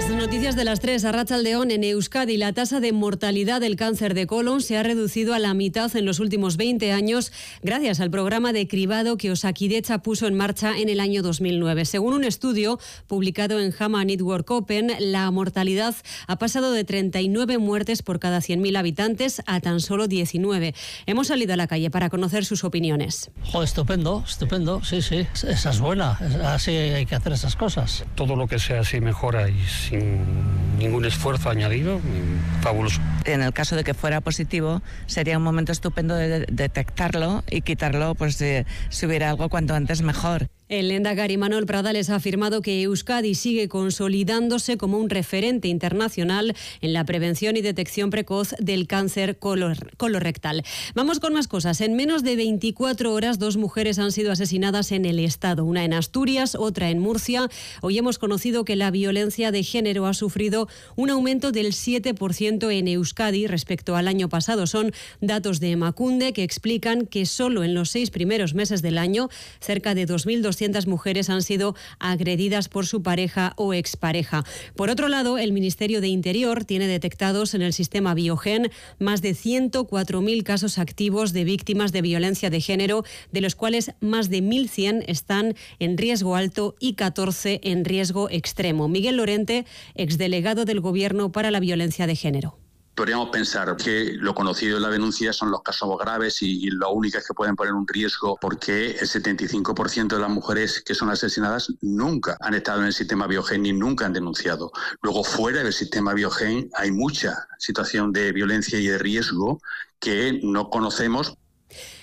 Las noticias de las 3. Arratsaldeon. En Euskadi, la tasa de mortalidad del cáncer de colon se ha reducido a la mitad en los últimos 20 años gracias al programa de cribado que Osakidetza puso en marcha en el año 2009. Según un estudio publicado en JAMA Network Open, la mortalidad ha pasado de 39 muertes por cada 100.000 habitantes a tan solo 19. Hemos salido a la calle para conocer sus opiniones. Estupendo, sí, esa es buena, así hay que hacer esas cosas. Todo lo que sea así mejora y sin ningún esfuerzo añadido, fabuloso. En el caso de que fuera positivo, sería un momento estupendo de detectarlo y quitarlo, pues si hubiera algo cuanto antes mejor. El lehendakari Manuel Pradales ha afirmado que Euskadi sigue consolidándose como un referente internacional en la prevención y detección precoz del cáncer colorectal. Vamos con más cosas. En menos de 24 horas, 2 mujeres han sido asesinadas en el Estado, una en Asturias, otra en Murcia. Hoy hemos conocido que la violencia de género ha sufrido un aumento del 7% en Euskadi respecto al año pasado. Son datos de Emakunde que explican que solo en los 6 primeros meses del año, cerca de 2.200 mujeres han sido agredidas por su pareja o expareja. Por otro lado, el Ministerio de Interior tiene detectados en el sistema Biogen más de 104.000 casos activos de víctimas de violencia de género, de los cuales más de 1.100 están en riesgo alto y 14 en riesgo extremo. Miguel Lorente, exdelegado del Gobierno para la violencia de género. Podríamos pensar que lo conocido en la denuncia son los casos graves y las únicas que pueden poner un riesgo, porque el 75% de las mujeres que son asesinadas nunca han estado en el sistema Biogen ni nunca han denunciado. Luego, fuera del sistema Biogen hay mucha situación de violencia y de riesgo que no conocemos.